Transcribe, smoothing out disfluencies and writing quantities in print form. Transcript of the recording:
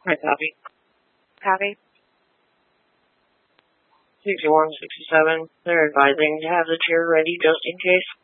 I copy. Copy. 6167. They're advising to have the chair ready just in case.